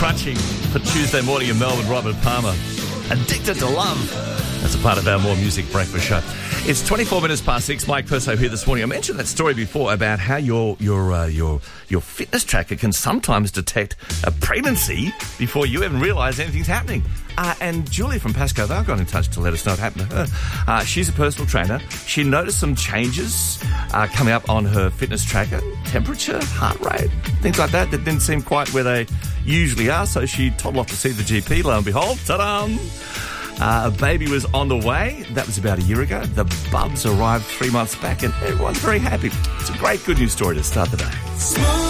crunching for Tuesday morning in Melbourne. Robert Palmer, Addicted to Love. That's a part of our More Music Breakfast show. It's 24 minutes past 6. Mike Perso here this morning. I mentioned that story before about how your fitness tracker can sometimes detect a pregnancy before you even realise anything's happening. And Julia from Pasco, they got in touch to let us know what happened to her. She's a personal trainer. She noticed some changes coming up on her fitness tracker, temperature, heart rate, things like that didn't seem quite where they usually are. So she toddled off to see the GP. Lo and behold, ta-da! A baby was on the way. That was about a year ago. The bubs arrived 3 months back and everyone's very happy. It's a great good news story to start the day.